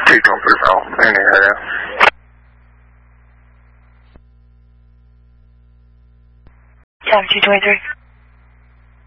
这种至少那个人。 7223